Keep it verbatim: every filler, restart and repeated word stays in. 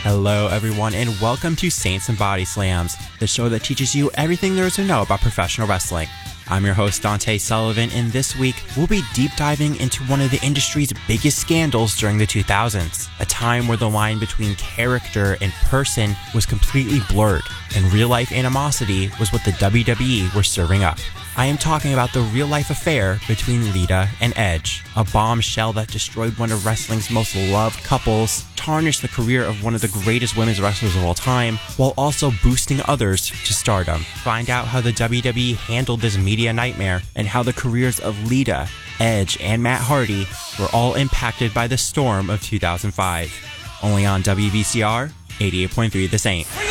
Hello everyone and welcome to Saints and Body Slams, the show that teaches you everything there is to know about professional wrestling. I'm your host Dante Sullivan, and this week we'll be deep diving into one of the industry's biggest scandals during the two thousands, a time where the line between character and person was completely blurred, and real-life animosity was what the W W E were serving up. I am talking about the real-life affair between Lita and Edge, a bombshell that destroyed one of wrestling's most loved couples, tarnished the career of one of the greatest women's wrestlers of all time, while also boosting others to stardom. Find out how the W W E handled this media nightmare, and how the careers of Lita, Edge, and Matt Hardy were all impacted by the storm of two thousand five. Only on W B C R eighty-eight point three The Saint.